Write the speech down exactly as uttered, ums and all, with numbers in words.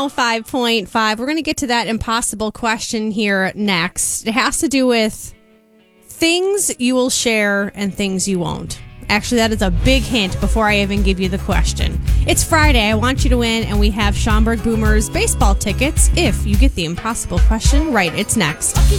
oh five point five. We're going to get to that impossible question here next. It has to do with things you will share and things you won't. Actually, that is a big hint before I even give you the question. It's Friday. I want you to win, and we have Schaumburg Boomers baseball tickets if you get the impossible question right. It's next.